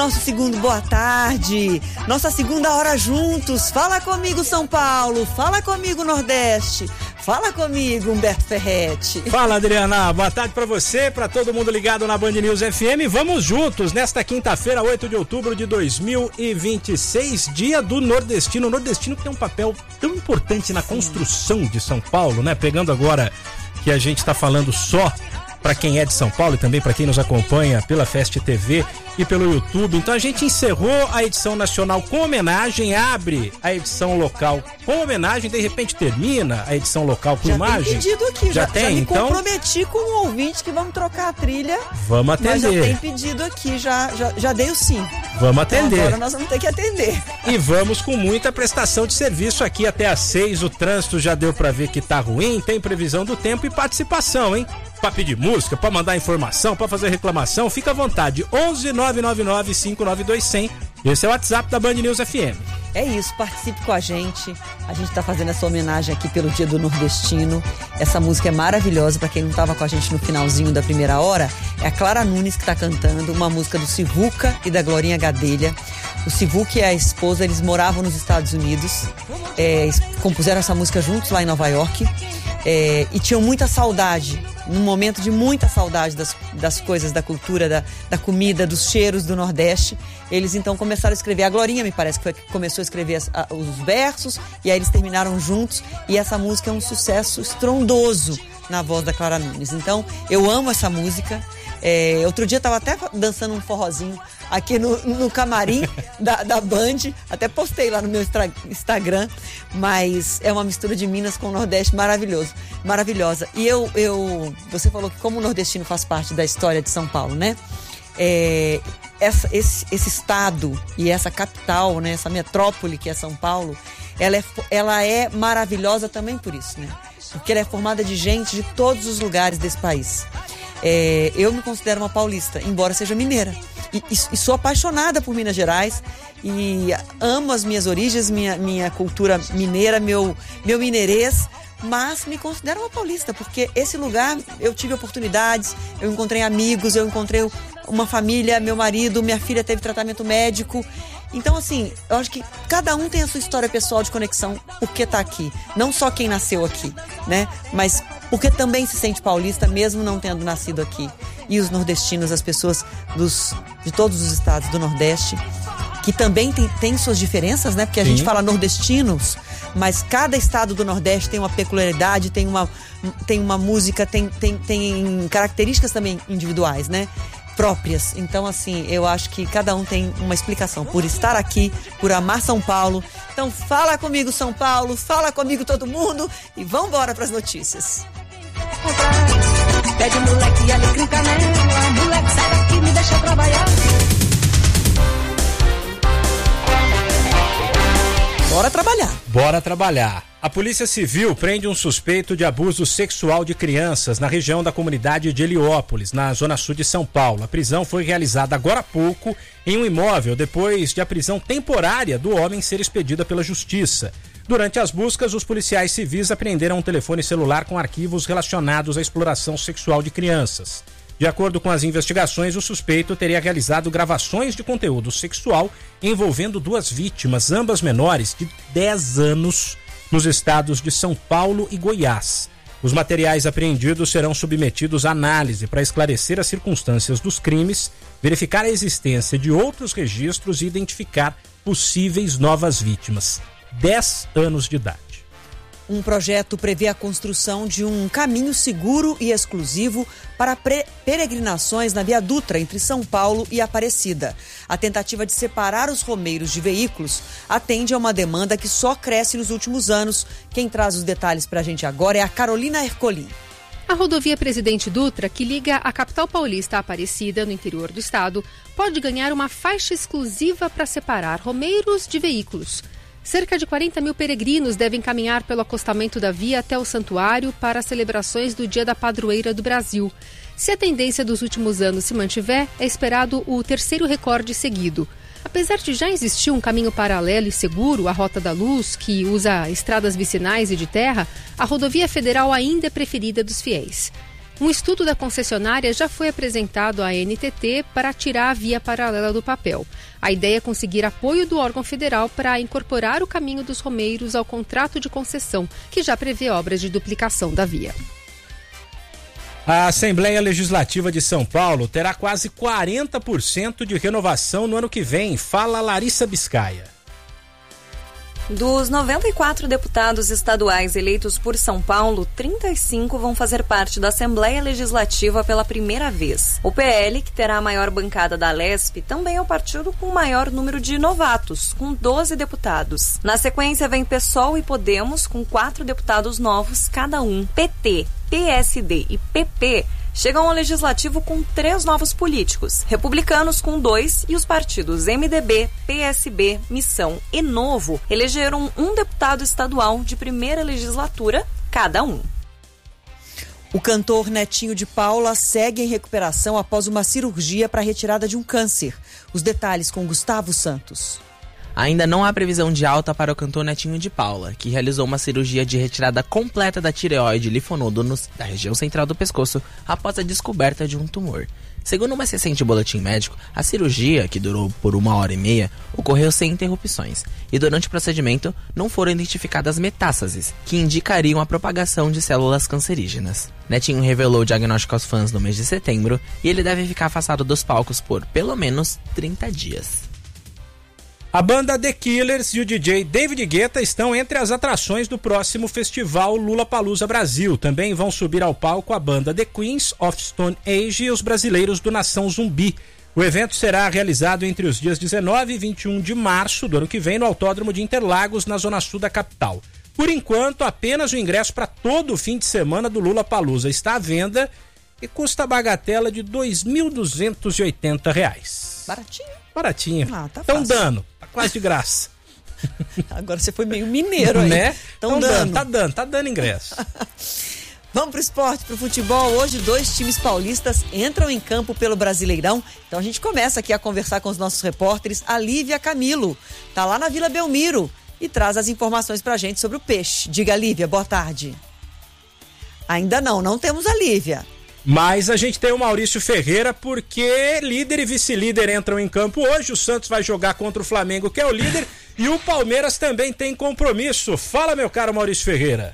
Nosso segundo boa tarde, nossa segunda hora juntos. Fala comigo, São Paulo, fala comigo, Nordeste, fala comigo, Humberto Ferretti. Fala, Adriana, boa tarde pra você, pra todo mundo ligado na Band News FM. Vamos juntos nesta quinta-feira, 8 de outubro de 2026, dia do nordestino. O nordestino que tem um papel tão importante na construção de São Paulo, né? Pegando agora que a gente tá falando só para quem é de São Paulo e também para quem nos acompanha pela Fest TV e pelo YouTube. Então a gente encerrou a edição nacional com homenagem, abre a edição local com homenagem, de repente termina a edição local com imagem. Já tem pedido aqui, já tem, já me então comprometi com o ouvinte que vamos trocar a trilha. Vamos atender. Mas já tem pedido aqui, já dei o sim. Vamos atender. Então agora nós vamos ter que atender. E vamos com muita prestação de serviço aqui até às 6. O trânsito já deu para ver que tá ruim, tem previsão do tempo e participação, hein? Pra pedir música, pra mandar informação, pra fazer reclamação, fica à vontade. 11-999-592-100. Esse é o WhatsApp da Band News FM. É isso, participe com a gente. A gente tá fazendo essa homenagem aqui pelo Dia do Nordestino. Essa música é maravilhosa, pra quem não tava com a gente no finalzinho da primeira hora. É a Clara Nunes que tá cantando, uma música do Sivuca e da Glorinha Gadelha. O Sivuca e a esposa, eles moravam nos Estados Unidos, compuseram essa música juntos lá em Nova York, e tinham muita saudade, num momento de muita saudade das coisas, da cultura, da comida, dos cheiros do Nordeste. Eles então começaram a escrever. A Glorinha, me parece, que foi que começou a escrever os versos, e aí eles terminaram juntos, e essa música é um sucesso estrondoso na voz da Clara Nunes. Então, eu amo essa música. Outro dia eu tava até dançando um forrozinho aqui no camarim da Band, até postei lá no meu Instagram, mas é uma mistura de Minas com o Nordeste maravilhosa. E você falou que como o nordestino faz parte da história de São Paulo, né? Esse estado e essa capital, né? Essa metrópole que é São Paulo, ela é maravilhosa também por isso, né? Porque ela é formada de gente de todos os lugares desse país. Eu me considero uma paulista, embora seja mineira. E sou apaixonada por Minas Gerais e amo as minhas origens, minha cultura mineira, meu mineirês, mas me considero uma paulista, porque esse lugar eu tive oportunidades, eu encontrei amigos, eu encontrei uma família, meu marido, minha filha teve tratamento médico. Então, assim, eu acho que cada um tem a sua história pessoal de conexão, porque tá aqui. Não só quem nasceu aqui, né? Mas porque também se sente paulista, mesmo não tendo nascido aqui. E os nordestinos, as pessoas de todos os estados do Nordeste, que também tem suas diferenças, né? Porque a gente fala nordestinos, mas cada estado do Nordeste tem uma peculiaridade, tem uma música, tem características também individuais, né? Próprias. Então, assim, eu acho que cada um tem uma explicação por estar aqui, por amar São Paulo. Então, fala comigo, São Paulo, fala comigo todo mundo e vambora pras notícias. Pede moleque, alecrim, canela, moleque, sai daqui, me deixa trabalhar. Bora trabalhar. A Polícia Civil prende um suspeito de abuso sexual de crianças na região da comunidade de Heliópolis, na zona sul de São Paulo. A prisão foi realizada agora há pouco em um imóvel, depois de a prisão temporária do homem ser expedida pela Justiça. Durante as buscas, os policiais civis apreenderam um telefone celular com arquivos relacionados à exploração sexual de crianças. De acordo com as investigações, o suspeito teria realizado gravações de conteúdo sexual envolvendo duas vítimas, ambas menores de 10 anos, nos estados de São Paulo e Goiás. Os materiais apreendidos serão submetidos à análise para esclarecer as circunstâncias dos crimes, verificar a existência de outros registros e identificar possíveis novas vítimas. 10 anos de idade. Um projeto prevê a construção de um caminho seguro e exclusivo para peregrinações na Via Dutra entre São Paulo e Aparecida. A tentativa de separar os romeiros de veículos atende a uma demanda que só cresce nos últimos anos. Quem traz os detalhes para a gente agora é a Carolina Ercolim. A rodovia Presidente Dutra, que liga a capital paulista à Aparecida, no interior do estado, pode ganhar uma faixa exclusiva para separar romeiros de veículos. Cerca de 40 mil peregrinos devem caminhar pelo acostamento da via até o santuário para as celebrações do Dia da Padroeira do Brasil. Se a tendência dos últimos anos se mantiver, é esperado o terceiro recorde seguido. Apesar de já existir um caminho paralelo e seguro, a Rota da Luz, que usa estradas vicinais e de terra, a rodovia federal ainda é preferida dos fiéis. Um estudo da concessionária já foi apresentado à NTT para tirar a via paralela do papel. A ideia é conseguir apoio do órgão federal para incorporar o caminho dos Romeiros ao contrato de concessão, que já prevê obras de duplicação da via. A Assembleia Legislativa de São Paulo terá quase 40% de renovação no ano que vem. Fala Larissa Biscaia. Dos 94 deputados estaduais eleitos por São Paulo, 35 vão fazer parte da Assembleia Legislativa pela primeira vez. O PL, que terá a maior bancada da Alesp, também é o partido com o maior número de novatos, com 12 deputados. Na sequência vem PSOL e Podemos, com 4 deputados novos cada um. PT, PSD e PP chegam ao Legislativo com 3 novos políticos, republicanos com 2 e os partidos MDB, PSB, Missão e Novo elegeram um deputado estadual de primeira legislatura cada um. O cantor Netinho de Paula segue em recuperação após uma cirurgia para a retirada de um câncer. Os detalhes com Gustavo Santos. Ainda não há previsão de alta para o cantor Netinho de Paula, que realizou uma cirurgia de retirada completa da tireoide e linfonodo da região central do pescoço após a descoberta de um tumor. Segundo o mais recente boletim médico, a cirurgia, que durou por 1h30, ocorreu sem interrupções, e durante o procedimento não foram identificadas metástases, que indicariam a propagação de células cancerígenas. Netinho revelou o diagnóstico aos fãs no mês de setembro, e ele deve ficar afastado dos palcos por pelo menos 30 dias. A banda The Killers e o DJ David Guetta estão entre as atrações do próximo festival Lollapalooza Brasil. Também vão subir ao palco a banda The Queens of Stone Age e os brasileiros do Nação Zumbi. O evento será realizado entre os dias 19 e 21 de março do ano que vem no Autódromo de Interlagos, na zona sul da capital. Por enquanto, apenas o ingresso para todo o fim de semana do Lollapalooza está à venda e custa a bagatela de R$ 2.280. Baratinho. Ah, tá Tão fácil. dando, tá quase de graça. Agora você foi meio mineiro aí. Né? Tão dando. Tá dando ingresso. Vamos pro esporte, pro futebol. Hoje 2 times paulistas entram em campo pelo Brasileirão. Então a gente começa aqui a conversar com os nossos repórteres. A Lívia Camilo tá lá na Vila Belmiro e traz as informações pra gente sobre o Peixe. Diga, Lívia, boa tarde. Ainda não temos a Lívia. Mas a gente tem o Maurício Ferreira, porque líder e vice-líder entram em campo hoje. O Santos vai jogar contra o Flamengo, que é o líder, e o Palmeiras também tem compromisso. Fala, meu caro Maurício Ferreira.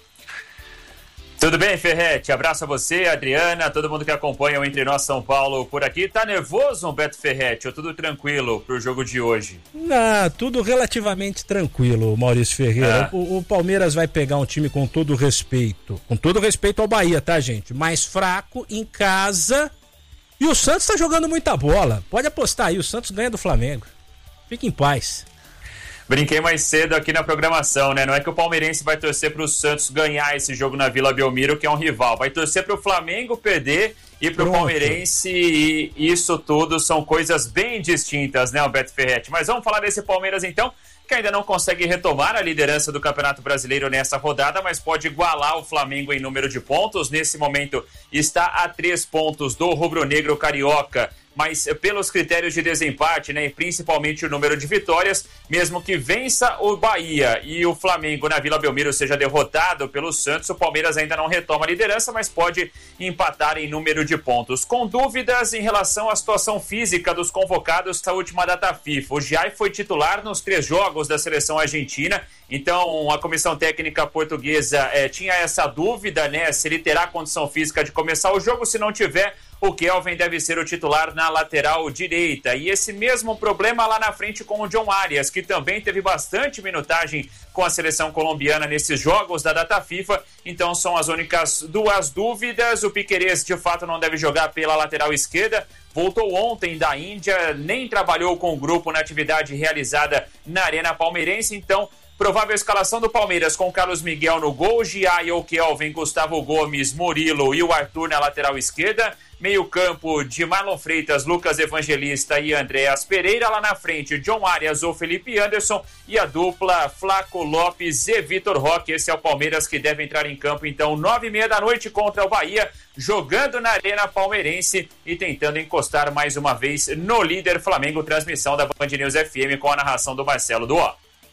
Tudo bem, Ferretti? Abraço a você, Adriana, todo mundo que acompanha o Entre Nós São Paulo por aqui. Tá nervoso, Beto Ferretti, ou tudo tranquilo pro jogo de hoje? Tudo relativamente tranquilo, Maurício Ferreira. O Palmeiras vai pegar um time com todo respeito ao Bahia, tá, gente? Mais fraco, em casa. E o Santos tá jogando muita bola. Pode apostar aí, o Santos ganha do Flamengo. Fique em paz. Brinquei mais cedo aqui na programação, né? Não é que o palmeirense vai torcer pro Santos ganhar esse jogo na Vila Belmiro, que é um rival. Vai torcer pro Flamengo perder e pro palmeirense, e isso tudo são coisas bem distintas, né, Alberto Ferretti? Mas vamos falar desse Palmeiras, então, que ainda não consegue retomar a liderança do Campeonato Brasileiro nessa rodada, mas pode igualar o Flamengo em número de pontos. Nesse momento está a 3 pontos do rubro-negro carioca, mas pelos critérios de desempate, né, e principalmente o número de vitórias, mesmo que vença o Bahia e o Flamengo na Vila Belmiro seja derrotado pelo Santos, o Palmeiras ainda não retoma a liderança, mas pode empatar em número de pontos. Com dúvidas em relação à situação física dos convocados da última data FIFA. O Giai foi titular nos 3 jogos da seleção argentina, então a comissão técnica portuguesa tinha essa dúvida, né, se ele terá condição física de começar o jogo. Se não tiver, o Kelvin deve ser o titular na lateral direita. E esse mesmo problema lá na frente com o John Arias, que também teve bastante minutagem com a seleção colombiana nesses jogos da data FIFA. Então são as únicas 2 dúvidas. O Piquerez, de fato, não deve jogar pela lateral esquerda. Voltou ontem da Índia, nem trabalhou com o grupo na atividade realizada na Arena Palmeirense. Então, provável escalação do Palmeiras com Carlos Miguel no gol, Giai ou Kelvin, Gustavo Gomes, Murilo e o Arthur na lateral esquerda. Meio campo de Marlon Freitas, Lucas Evangelista e Andréas Pereira. Lá na frente, John Arias ou Felipe Anderson. E a dupla Flaco Lopes e Vitor Roque. Esse é o Palmeiras que deve entrar em campo, então, 9h30 da noite contra o Bahia, jogando na Arena Palmeirense e tentando encostar mais uma vez no líder Flamengo. Transmissão da Band News FM com a narração do Marcelo Duó.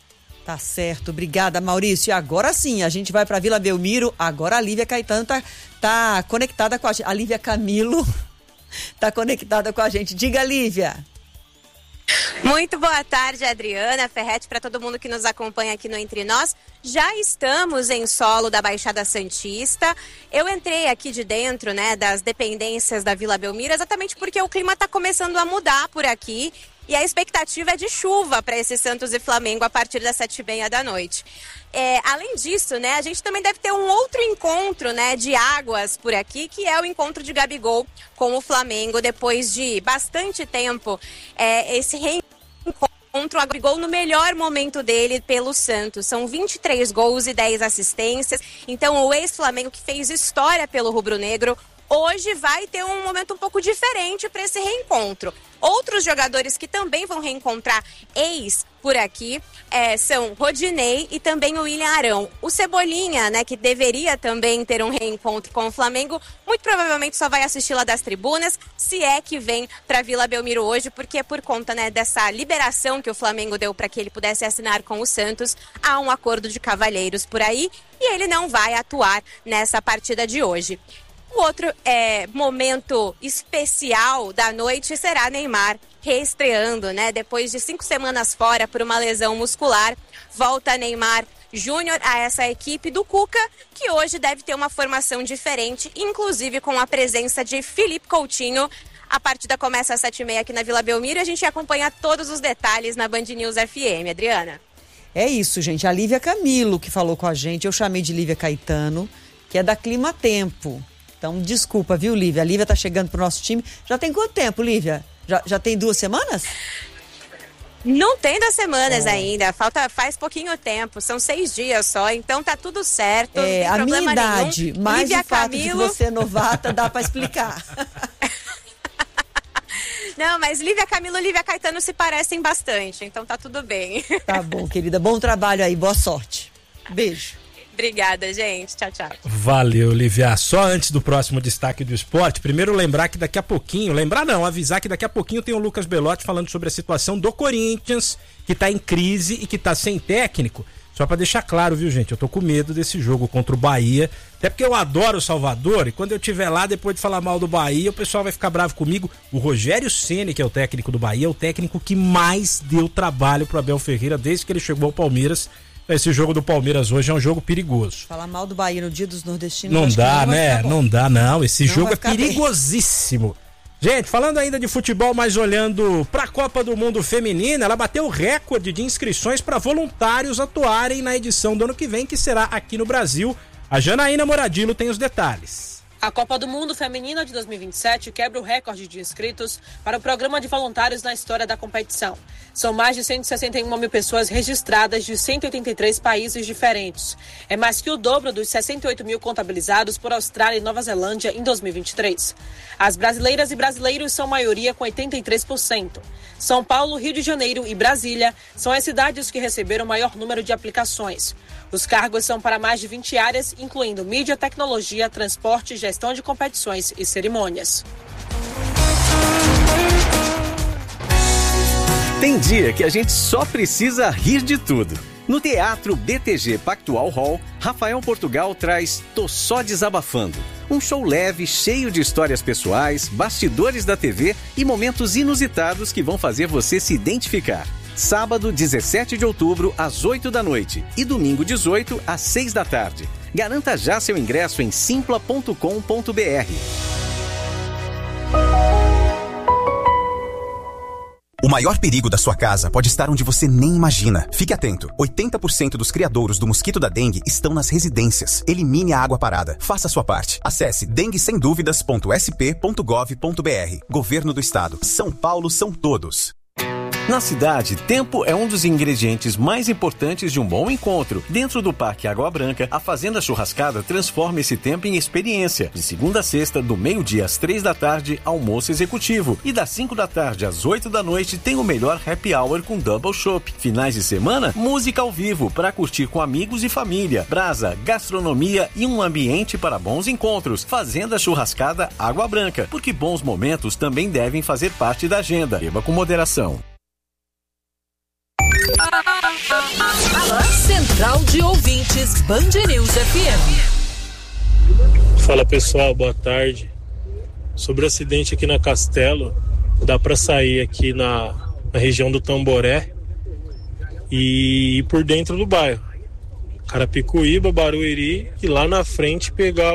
Tá certo, obrigada, Maurício. E agora sim, a gente vai para Vila Belmiro. Agora a Lívia Caetano tá conectada com a gente. A Lívia Camilo tá conectada com a gente. Diga, Lívia. Muito boa tarde, Adriana, Ferretti, para todo mundo que nos acompanha aqui no Entre Nós. Já estamos em solo da Baixada Santista. Eu entrei aqui de dentro, né, das dependências da Vila Belmiro, exatamente porque o clima está começando a mudar por aqui. E a expectativa é de chuva para esse Santos e Flamengo a partir das 7h30 da noite. Além disso, né, a gente também deve ter um outro encontro, né, de águas por aqui, que é o encontro de Gabigol com o Flamengo, depois de bastante tempo, esse reencontro, o Gabigol no melhor momento dele pelo Santos. São 23 gols e 10 assistências. Então, o ex-Flamengo que fez história pelo rubro-negro, hoje vai ter um momento um pouco diferente para esse reencontro. Outros jogadores que também vão reencontrar ex por aqui são Rodinei e também o William Arão. O Cebolinha, né, que deveria também ter um reencontro com o Flamengo, muito provavelmente só vai assistir lá das tribunas, se é que vem para Vila Belmiro hoje, porque é por conta, né, dessa liberação que o Flamengo deu para que ele pudesse assinar com o Santos, há um acordo de cavalheiros por aí e ele não vai atuar nessa partida de hoje. O outro momento especial da noite será Neymar reestreando, né? Depois de 5 semanas fora por uma lesão muscular, volta Neymar Júnior a essa equipe do Cuca, que hoje deve ter uma formação diferente, inclusive com a presença de Felipe Coutinho. A partida começa às 7h30 aqui na Vila Belmiro e a gente acompanha todos os detalhes na Band News FM. Adriana? É isso, gente. A Lívia Camilo que falou com a gente, eu chamei de Lívia Caetano, que é da Clima Tempo. Então, desculpa, viu, Lívia? A Lívia tá chegando pro nosso time. Já tem quanto tempo, Lívia? Já tem 2 semanas? Não tem 2 semanas ainda. Faz pouquinho tempo. São 6 dias só. Então tá tudo certo. Não tem a problema minha idade, nenhum. mais Lívia o fato Camilo... de você novata, dá pra explicar. Não, mas Lívia Camilo e Lívia Caetano se parecem bastante. Então tá tudo bem. Tá bom, querida. Bom trabalho aí. Boa sorte. Beijo. Obrigada, gente. Tchau, tchau. Valeu, Lívia. Só antes do próximo destaque do esporte, primeiro lembrar que daqui a pouquinho, avisar que daqui a pouquinho tem o Lucas Belotti falando sobre a situação do Corinthians, que tá em crise e que tá sem técnico. Só pra deixar claro, viu, gente? Eu tô com medo desse jogo contra o Bahia, até porque eu adoro o Salvador e quando eu estiver lá, depois de falar mal do Bahia, o pessoal vai ficar bravo comigo. O Rogério Ceni, que é o técnico do Bahia, é o técnico que mais deu trabalho pro Abel Ferreira desde que ele chegou ao Palmeiras. Esse jogo do Palmeiras hoje é um jogo perigoso. Falar mal do Bahia no dia dos nordestinos... Não dá, né? Não dá, não. Esse jogo é perigosíssimo. Bem. Gente, falando ainda de futebol, mas olhando pra Copa do Mundo Feminina, ela bateu o recorde de inscrições para voluntários atuarem na edição do ano que vem, que será aqui no Brasil. A Janaína Moradillo tem os detalhes. A Copa do Mundo Feminina de 2027 quebra o recorde de inscritos para o programa de voluntários na história da competição. São mais de 161 mil pessoas registradas de 183 países diferentes. É mais que o dobro dos 68 mil contabilizados por Austrália e Nova Zelândia em 2023. As brasileiras e brasileiros são maioria com 83%. São Paulo, Rio de Janeiro e Brasília são as cidades que receberam o maior número de aplicações. Os cargos são para mais de 20 áreas, incluindo mídia, tecnologia, transporte, gestão de competições e cerimônias. Tem dia que a gente só precisa rir de tudo. No Teatro BTG Pactual Hall, Rafael Portugal traz Tô Só Desabafando. Um show leve, cheio de histórias pessoais, bastidores da TV e momentos inusitados que vão fazer você se identificar. Sábado, 17 de outubro, às 8 da noite e domingo, 18, às 6 da tarde. Garanta já seu ingresso em simpla.com.br. O maior perigo da sua casa pode estar onde você nem imagina. Fique atento. 80% dos criadouros do mosquito da dengue estão nas residências. Elimine a água parada. Faça a sua parte. Acesse denguesemduvidas.sp.gov.br. Governo do Estado. São Paulo são todos. Na cidade, tempo é um dos ingredientes mais importantes de um bom encontro. Dentro do Parque Água Branca, a Fazenda Churrascada transforma esse tempo em experiência. De segunda a sexta, do meio-dia às 3 da tarde, almoço executivo. E das 5 da tarde às 8 da noite, tem o melhor happy hour com double chopp. Finais de semana, música ao vivo para curtir com amigos e família. Brasa, gastronomia e um ambiente para bons encontros. Fazenda Churrascada Água Branca, porque bons momentos também devem fazer parte da agenda. Beba com moderação. Central de Ouvintes Band News FM. Fala pessoal, boa tarde. Sobre o acidente aqui na Castelo, dá para sair aqui na região do Tamboré e ir por dentro do bairro, Carapicuíba, Barueri, e lá na frente pegar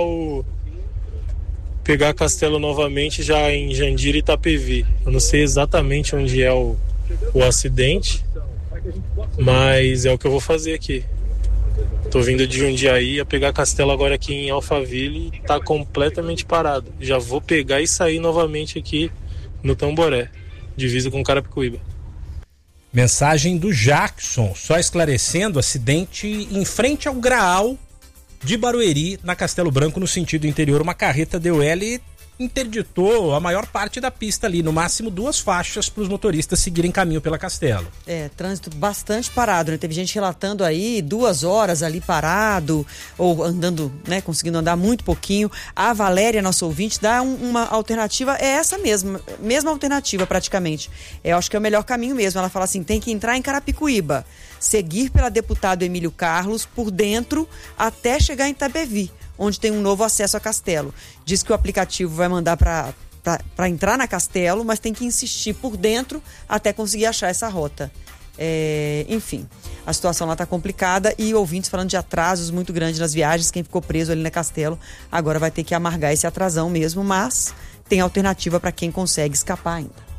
Castelo novamente, já em Jandira e Itapevi. Eu não sei exatamente onde é o acidente, mas é o que eu vou fazer aqui. Tô vindo de Jundiaí, ia pegar Castelo agora aqui em Alphaville e tá completamente parado. Já vou pegar e sair novamente aqui no Tamboré, divisa com Carapicuíba. Mensagem do Jackson, só esclarecendo, acidente em frente ao Graal de Barueri, na Castelo Branco, no sentido interior. Uma carreta DOL interditou a maior parte da pista ali, no máximo 2 faixas para os motoristas seguirem caminho pela Castelo. Trânsito bastante parado, né? Teve gente relatando aí 2 horas ali parado, ou andando, né, conseguindo andar muito pouquinho. A Valéria, nossa ouvinte, dá uma alternativa, é essa mesma alternativa praticamente. Eu acho que é o melhor caminho mesmo. Ela fala assim, tem que entrar em Carapicuíba, seguir pela deputado Emílio Carlos por dentro até chegar em Itapevi, onde tem um novo acesso a Castelo. Diz que o aplicativo vai mandar para entrar na Castelo, mas tem que insistir por dentro até conseguir achar essa rota. Enfim, a situação lá está complicada e ouvintes falando de atrasos muito grandes nas viagens. Quem ficou preso ali na Castelo agora vai ter que amargar esse atrasão mesmo, mas tem alternativa para quem consegue escapar ainda.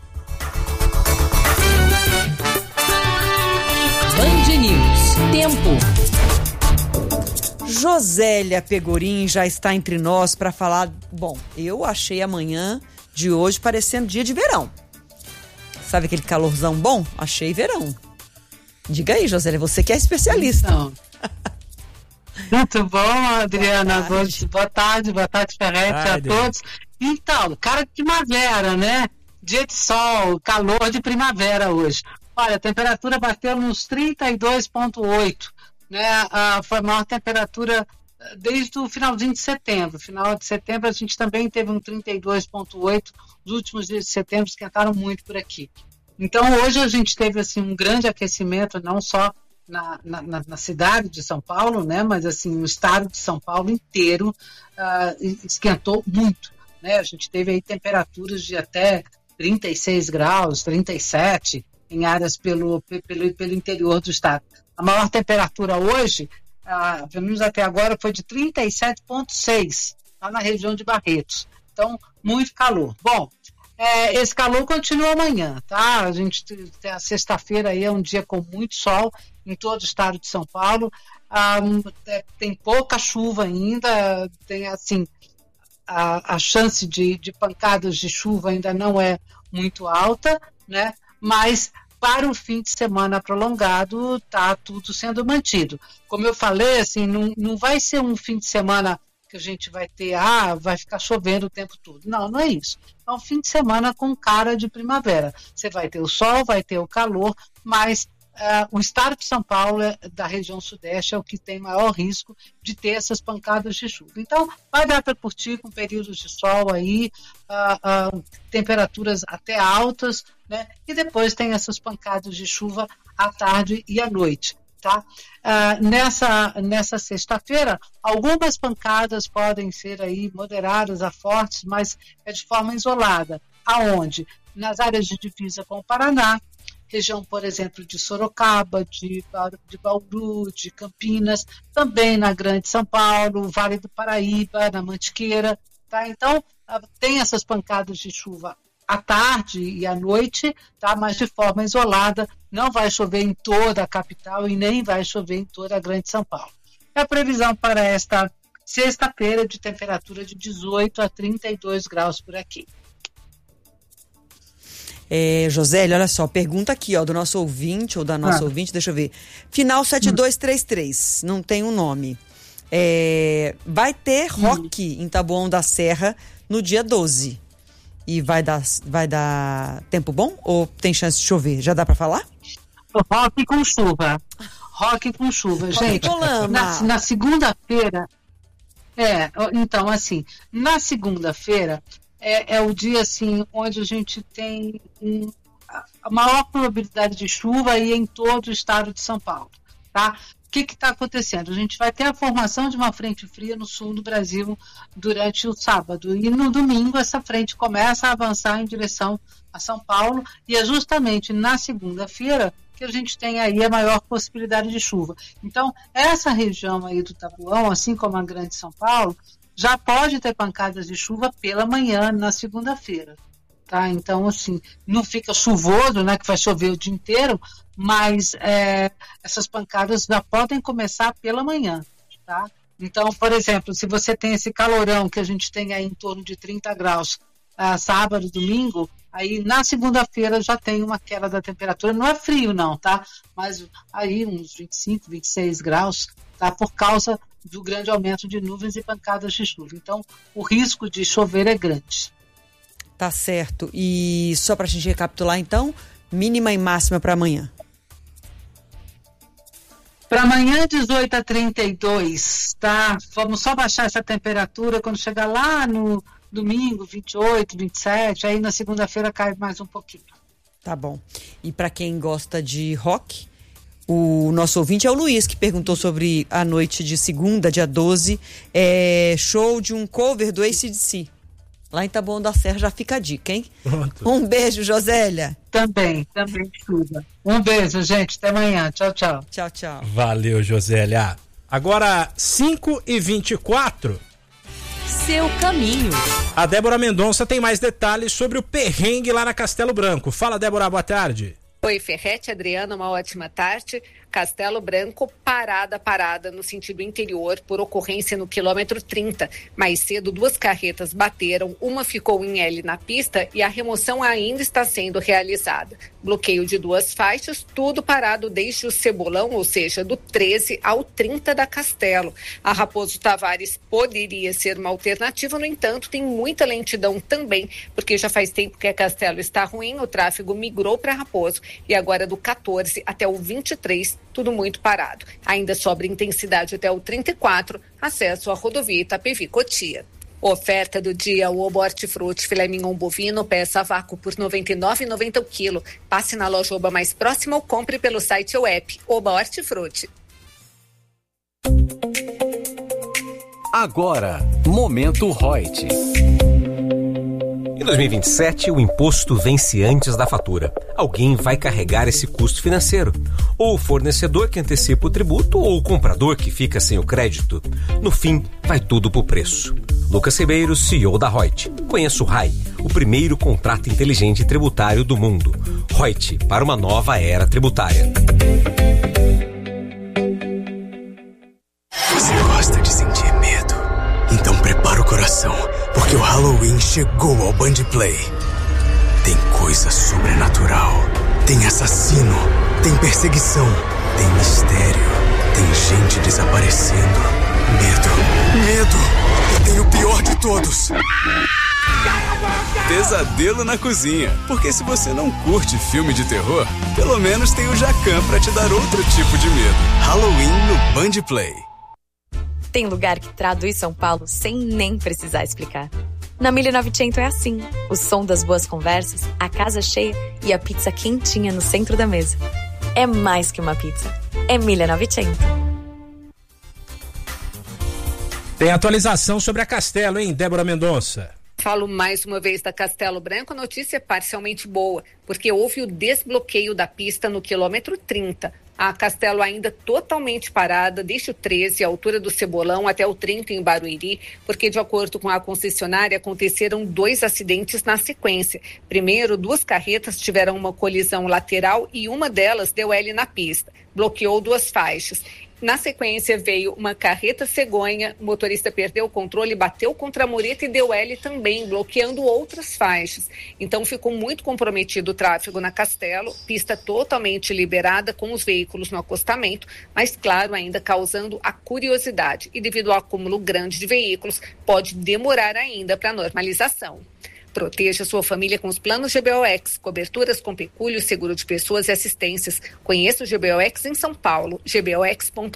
Band News. Tempo. Josélia Pegorim já está entre nós para falar. Bom, eu achei a manhã de hoje parecendo dia de verão. Sabe aquele calorzão bom? Achei verão. Diga aí, Josélia, você que é especialista. Então, muito bom, Adriana. Boa tarde, Ferretti, a todos. Então, cara de primavera, né? Dia de sol, calor de primavera hoje. Olha, a temperatura bateu nos 32,8. Né, foi a maior temperatura desde o finalzinho de setembro. Final de setembro a gente também teve um 32,8. Os últimos dias de setembro esquentaram muito por aqui. Então hoje a gente teve assim, um grande aquecimento, não só na cidade de São Paulo, né, mas assim, no estado de São Paulo inteiro esquentou muito. Né? A gente teve aí temperaturas de até 36 graus, 37 em áreas pelo interior do estado. A maior temperatura hoje, pelo menos até agora, foi de 37,6, lá na região de Barretos. Então, muito calor. Bom, esse calor continua amanhã, tá? A sexta-feira aí é um dia com muito sol em todo o estado de São Paulo. Tem pouca chuva ainda, tem assim, a chance de pancadas de chuva ainda não é muito alta, né? Mas para o fim de semana prolongado, está tudo sendo mantido. Como eu falei, assim, não vai ser um fim de semana que a gente vai ter, vai ficar chovendo o tempo todo. Não é isso. É um fim de semana com cara de primavera. Você vai ter o sol, vai ter o calor, mas o estado de São Paulo, da região sudeste, é o que tem maior risco de ter essas pancadas de chuva. Então, vai dar para curtir com períodos de sol aí, temperaturas até altas, né? E depois tem essas pancadas de chuva à tarde e à noite. Tá? Nessa sexta-feira, algumas pancadas podem ser aí moderadas a fortes, mas é de forma isolada. Aonde? Nas áreas de divisa com o Paraná, região, por exemplo, de Sorocaba, de Bauru, de Campinas, também na Grande São Paulo, Vale do Paraíba, na Mantiqueira. Tá? Então, tem essas pancadas de chuva à tarde e à noite, tá? Mas de forma isolada, não vai chover em toda a capital e nem vai chover em toda a Grande São Paulo. É a previsão para esta sexta-feira de temperatura de 18 a 32 graus por aqui. Josélia, olha só, pergunta aqui, ó, do nosso ouvinte, ou da nossa ouvinte, deixa eu ver. Final 7233, não tem um nome. Vai ter rock em Taboão da Serra no dia 12. E vai dar tempo bom ou tem chance de chover? Já dá pra falar? Rock com chuva. Rock com chuva. Gente, na segunda-feira... então, assim, na segunda-feira é o dia, assim, onde a gente tem a maior probabilidade de chuva aí em todo o estado de São Paulo, tá? O que está acontecendo? A gente vai ter a formação de uma frente fria no sul do Brasil durante o sábado. E no domingo essa frente começa a avançar em direção a São Paulo. E é justamente na segunda-feira que a gente tem aí a maior possibilidade de chuva. Então, essa região aí do Tabuão, assim como a Grande São Paulo, já pode ter pancadas de chuva pela manhã na segunda-feira. Tá? Então, assim, não fica chuvoso, né, que vai chover o dia inteiro, mas essas pancadas já podem começar pela manhã, tá? Então, por exemplo, se você tem esse calorão que a gente tem aí em torno de 30 graus sábado, domingo, aí na segunda-feira já tem uma queda da temperatura, não é frio não, tá? Mas aí uns 25, 26 graus, tá? Por causa do grande aumento de nuvens e pancadas de chuva. Então, o risco de chover é grande. Tá certo. E só para a gente recapitular, então, mínima e máxima para amanhã. Para amanhã, 18 a 32, tá? Vamos só baixar essa temperatura quando chegar lá no domingo, 28, 27, aí na segunda-feira cai mais um pouquinho. Tá bom. E para quem gosta de rock, o nosso ouvinte é o Luiz, que perguntou sobre a noite de segunda, dia 12, show de um cover do AC/DC. Lá em Taboão da Serra, já fica a dica, hein? Pronto. Um beijo, Josélia. Também chuva. Um beijo, gente. Até amanhã. Tchau, tchau. Tchau, tchau. Valeu, Josélia. Agora, 5h24. Seu caminho. A Débora Mendonça tem mais detalhes sobre o perrengue lá na Castelo Branco. Fala, Débora, boa tarde. Oi, Ferrete, Adriana, uma ótima tarde. Castelo Branco, parada no sentido interior por ocorrência no quilômetro 30. Mais cedo, 2 carretas bateram, uma ficou em L na pista e a remoção ainda está sendo realizada. Bloqueio de 2 faixas, tudo parado desde o Cebolão, ou seja, do 13 ao 30 da Castelo. A Raposo Tavares poderia ser uma alternativa, no entanto, tem muita lentidão também, porque já faz tempo que a Castelo está ruim, o tráfego migrou para Raposo e agora do 14 até o 23, tudo muito parado. Ainda sobra intensidade até o 34, acesso à rodovia Itapevi-Cotia. Oferta do dia, o Oba Hortifruti filé mignon bovino, peça a vácuo por R$ 99,90 o quilo. Passe na loja Oba mais próxima ou compre pelo site ou app Oba Hortifruti. Agora, Momento Reut. Em 2027, o imposto vence antes da fatura. Alguém vai carregar esse custo financeiro. Ou o fornecedor que antecipa o tributo, ou o comprador que fica sem o crédito. No fim, vai tudo pro preço. Lucas Ribeiro, CEO da Reut. Conheça o RAI, o primeiro contrato inteligente tributário do mundo. Reut, para uma nova era tributária. Você gosta de sentir medo? Então prepara o coração, porque o Halloween chegou ao Band Play. Tem coisa sobrenatural, tem assassino, tem perseguição, tem mistério, tem gente desaparecendo. Medo. E tem o pior de todos. Pesadelo na cozinha, porque se você não curte filme de terror, pelo menos tem o Jacan pra te dar outro tipo de medo. Halloween no Band Play. Tem lugar que traduz São Paulo sem nem precisar explicar. Na 1900 é assim. O som das boas conversas, a casa cheia e a pizza quentinha no centro da mesa. É mais que uma pizza. É 1900. Tem atualização sobre a Castelo, hein, Débora Mendonça? Falo mais uma vez da Castelo Branco, notícia parcialmente boa, porque houve o desbloqueio da pista no quilômetro 30. A Castelo ainda totalmente parada, desde o 13, a altura do Cebolão, até o 30 em Barueri, porque de acordo com a concessionária, aconteceram 2 acidentes na sequência. Primeiro, 2 carretas tiveram uma colisão lateral e uma delas deu L na pista, bloqueou 2 faixas. Na sequência veio uma carreta cegonha, o motorista perdeu o controle, bateu contra a mureta e deu L também, bloqueando outras faixas. Então ficou muito comprometido o tráfego na Castelo, pista totalmente liberada com os veículos no acostamento, mas claro, ainda causando a curiosidade. E devido ao acúmulo grande de veículos, pode demorar ainda para a normalização. Proteja sua família com os planos GBOX, coberturas com pecúlio, seguro de pessoas e assistências. Conheça o GBOX em São Paulo, gbox.com.br.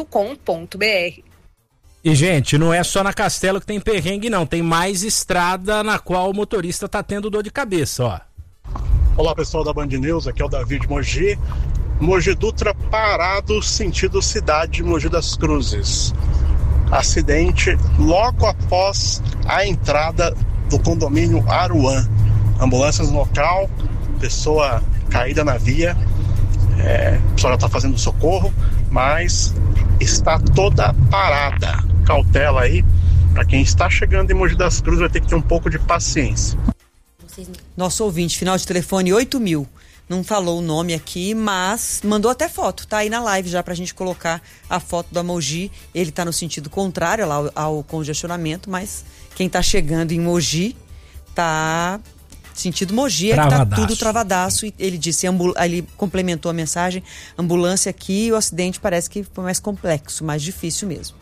E, gente, não é só na Castelo que tem perrengue, não. Tem mais estrada na qual o motorista tá tendo dor de cabeça, ó. Olá pessoal da Band News, aqui é o Davi de Mogi. Mogi Dutra parado, sentido cidade de Mogi das Cruzes. Acidente logo após a entrada do condomínio Aruan. Ambulâncias no local, pessoa caída na via. O pessoal já está fazendo socorro, mas está toda parada. Cautela aí, para quem está chegando em Mogi das Cruzes vai ter que ter um pouco de paciência. Nosso ouvinte, final de telefone 8000, não falou o nome aqui, mas mandou até foto, tá aí na live já pra gente colocar a foto da Mogi. Ele tá no sentido contrário lá ao congestionamento, mas quem tá chegando em Mogi tá sentido Mogi, é que tá tudo travadaço. E ele disse, ele complementou a mensagem, ambulância aqui, e o acidente parece que foi mais complexo, mais difícil mesmo.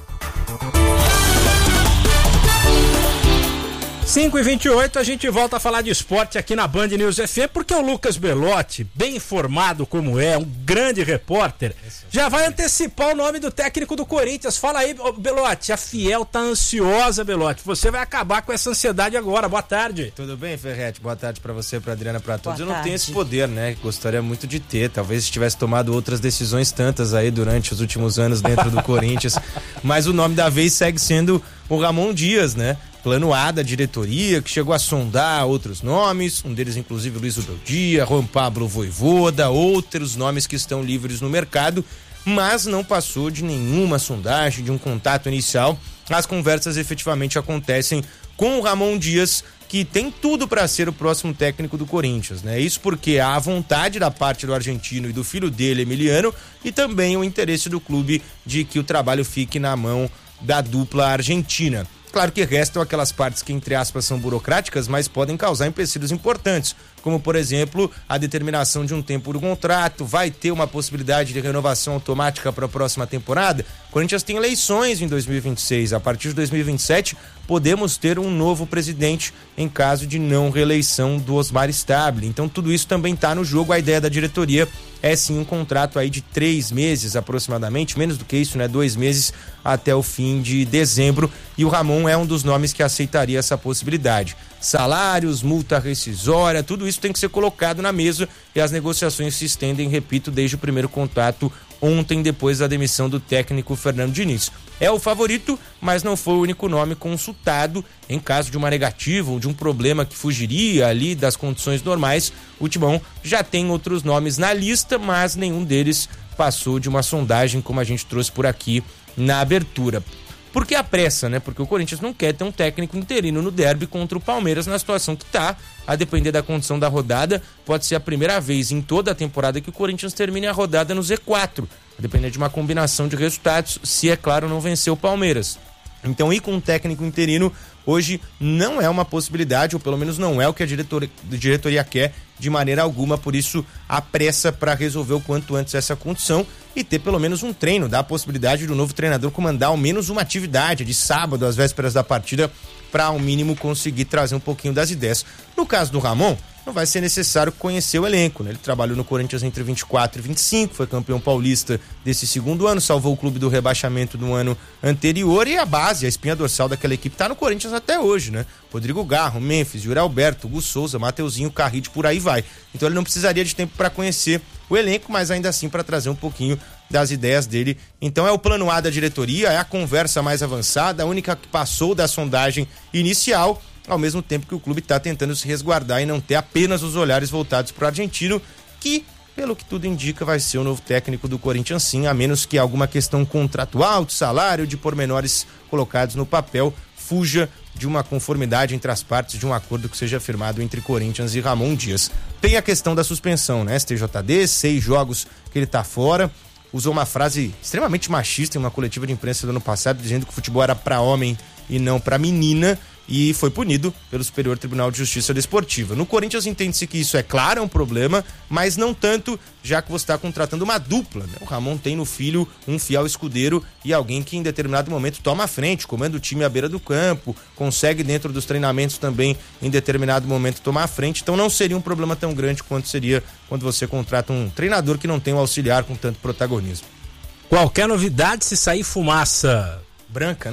5h28, a gente volta a falar de esporte aqui na Band News FM, porque o Lucas Belotti, bem informado como é, um grande repórter, já vai antecipar o nome do técnico do Corinthians. Fala aí, Belotti, a Fiel tá ansiosa, Belotti, você vai acabar com essa ansiedade agora. Boa tarde. Tudo bem, Ferretti? Boa tarde pra você, pra Adriana, pra todos. Boa Eu não tarde. tenho esse poder, né? Gostaria muito de ter, talvez se tivesse tomado outras decisões tantas aí durante os últimos anos dentro do Corinthians, mas o nome da vez segue sendo o Ramon Dias, né? Plano A da diretoria, que chegou a sondar outros nomes, um deles inclusive Luiz Ubeldia, Juan Pablo Voivoda, outros nomes que estão livres no mercado, mas não passou de nenhuma sondagem, de um contato inicial. As conversas efetivamente acontecem com o Ramon Dias, que tem tudo para ser o próximo técnico do Corinthians, né? Isso porque há a vontade da parte do argentino e do filho dele, Emiliano, e também o interesse do clube de que o trabalho fique na mão da dupla argentina. Claro que restam aquelas partes que, entre aspas, são burocráticas, mas podem causar empecilhos importantes, como, por exemplo, a determinação de um tempo do contrato. Vai ter uma possibilidade de renovação automática para a próxima temporada? O Corinthians tem eleições em 2026. A partir de 2027, podemos ter um novo presidente em caso de não reeleição do Osmar Stabile. Então, tudo isso também está no jogo. A ideia da diretoria é sim um contrato aí de 3 meses aproximadamente, menos do que isso, né? 2 meses até o fim de dezembro, e o Ramon é um dos nomes que aceitaria essa possibilidade. Salários, multa rescisória, tudo isso tem que ser colocado na mesa, e as negociações se estendem, repito, desde o primeiro contato ontem, depois da demissão do técnico Fernando Diniz. É o favorito, mas não foi o único nome consultado. Em caso de uma negativa ou de um problema que fugiria ali das condições normais, o Timão já tem outros nomes na lista, mas nenhum deles passou de uma sondagem, como a gente trouxe por aqui na abertura. Por que a pressa, né? Porque o Corinthians não quer ter um técnico interino no derby contra o Palmeiras na situação que tá. A depender da condição da rodada, pode ser a primeira vez em toda a temporada que o Corinthians termine a rodada no Z4. A depender de uma combinação de resultados, se é claro não vencer o Palmeiras. Então ir com um técnico interino hoje não é uma possibilidade, ou pelo menos não é o que a diretoria quer de maneira alguma. Por isso a pressa para resolver o quanto antes essa condição e ter pelo menos um treino, dar a possibilidade do novo treinador comandar ao menos uma atividade de sábado às vésperas da partida, para ao mínimo conseguir trazer um pouquinho das ideias. No caso do Ramon, não vai ser necessário conhecer o elenco, né? Ele trabalhou no Corinthians entre 24 e 25, foi campeão paulista desse segundo ano, salvou o clube do rebaixamento no ano anterior, e a base, a espinha dorsal daquela equipe tá no Corinthians até hoje, né? Rodrigo Garro, Memphis, Yuri Alberto, Gus Souza, Mateuzinho, Carride, por aí vai. Então ele não precisaria de tempo para conhecer o elenco, mas ainda assim para trazer um pouquinho das ideias dele. Então é o plano A da diretoria, é a conversa mais avançada, a única que passou da sondagem inicial, ao mesmo tempo que o clube está tentando se resguardar e não ter apenas os olhares voltados para o argentino, que, pelo que tudo indica, vai ser o novo técnico do Corinthians sim, a menos que alguma questão contratual, de salário, de pormenores colocados no papel, fuja de uma conformidade entre as partes, de um acordo que seja firmado entre Corinthians e Ramon Dias. Tem a questão da suspensão, né? STJD, 6 jogos que ele tá fora, usou uma frase extremamente machista em uma coletiva de imprensa do ano passado, dizendo que o futebol era para homem e não para menina, e foi punido pelo Superior Tribunal de Justiça Desportiva. No Corinthians entende-se que isso, é claro, é um problema, mas não tanto, já que você está contratando uma dupla, né? O Ramon tem no filho um fiel escudeiro e alguém que em determinado momento toma a frente, comanda o time à beira do campo, consegue dentro dos treinamentos também em determinado momento tomar a frente, então não seria um problema tão grande quanto seria quando você contrata um treinador que não tem um auxiliar com tanto protagonismo. Qualquer novidade, se sair fumaça branca, né?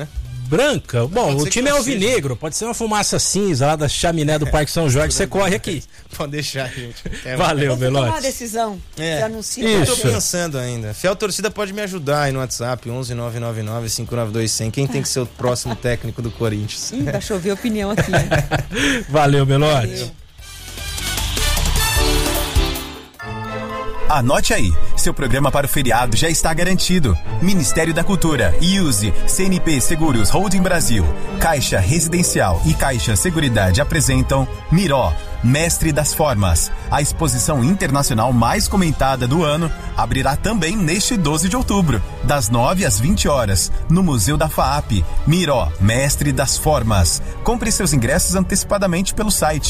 branca. Bom, o time é alvinegro, pode ser uma fumaça cinza lá da chaminé do Parque São Jorge, você corre aqui. Pode deixar, gente. Valeu, Belotti. Tomar a decisão. É. Anuncia. Eu tô pensando ainda. Fiel Torcida pode me ajudar aí no WhatsApp, 11-999-592-100. Quem tem que ser o próximo técnico do Corinthians? Vai chover opinião aqui. Né? Valeu, Belotti. Anote aí, seu programa para o feriado já está garantido. Ministério da Cultura, IUSE, CNP Seguros Holding Brasil, Caixa Residencial e Caixa Seguridade apresentam Miró, Mestre das Formas. A exposição internacional mais comentada do ano abrirá também neste 12 de outubro, das 9 às 20 horas, no Museu da FAAP. Miró, Mestre das Formas. Compre seus ingressos antecipadamente pelo site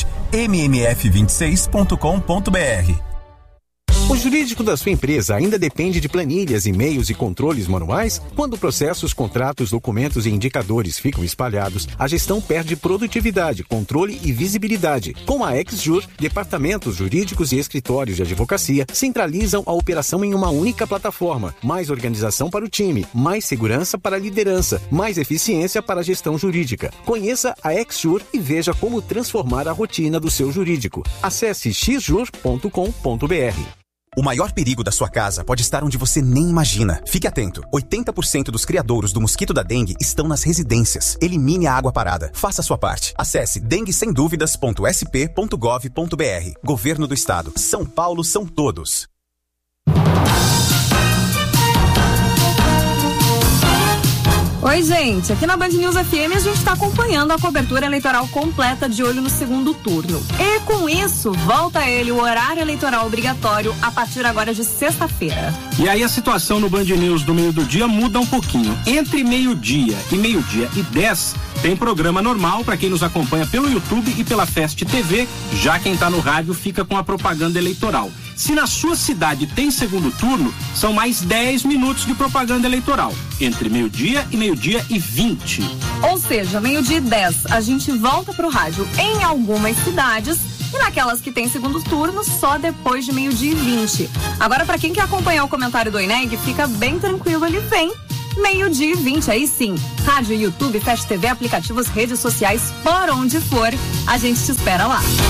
mmf26.com.br. O jurídico da sua empresa ainda depende de planilhas, e-mails e controles manuais? Quando processos, contratos, documentos e indicadores ficam espalhados, a gestão perde produtividade, controle e visibilidade. Com a XJur, departamentos jurídicos e escritórios de advocacia centralizam a operação em uma única plataforma. Mais organização para o time, mais segurança para a liderança, mais eficiência para a gestão jurídica. Conheça a XJur e veja como transformar a rotina do seu jurídico. Acesse xjur.com.br. O maior perigo da sua casa pode estar onde você nem imagina. Fique atento. 80% dos criadouros do mosquito da dengue estão nas residências. Elimine a água parada. Faça a sua parte. Acesse denguesemduvidas.sp.gov.br. Governo do Estado. São Paulo são todos. Oi, gente. Aqui na Band News FM a gente está acompanhando a cobertura eleitoral completa de olho no segundo turno. E com isso, volta ele o horário eleitoral obrigatório a partir agora de sexta-feira. E aí a situação no Band News do meio do dia muda um pouquinho. Entre meio-dia e 10 tem programa normal para quem nos acompanha pelo YouTube e pela Fest TV. Já quem tá no rádio fica com a propaganda eleitoral. Se na sua cidade tem segundo turno, são mais 10 minutos de propaganda eleitoral. Entre meio-dia e 20. Ou seja, meio-dia e 10, a gente volta pro rádio em algumas cidades e naquelas que tem segundo turno, só depois de meio-dia e 20. Agora, para quem quer acompanhar o comentário do INEG, fica bem tranquilo, ele vem meio-dia e 20, aí sim. Rádio, YouTube, Fest TV, aplicativos, redes sociais, por onde for, a gente te espera lá.